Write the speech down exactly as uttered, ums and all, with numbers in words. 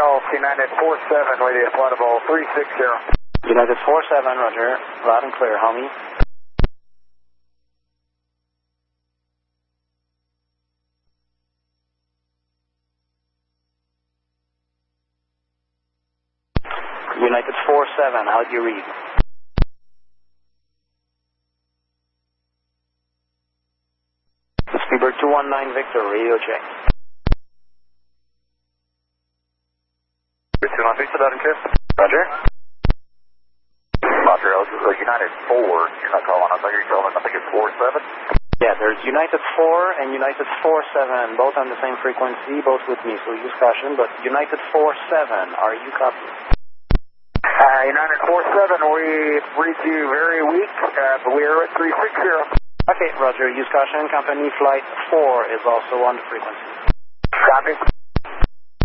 Golf, United four seven with you, flight level three six zero. United four seven, roger. Loud and clear, homie. United four seven, how do you read? Speedbird two one nine Victor, radio check. two one Victor, loud and clear. Roger. Roger, uh, United four, you're not calling, I think you're calling, I think it's four seven. Yeah, there's United four and United four seven, both on the same frequency, both with me, so use caution, but United four seven, are you copying? Uh, United four seven, we read you very weak, uh, but we are at three six zero. Okay, roger, use caution, company flight four is also on the frequency. Copy.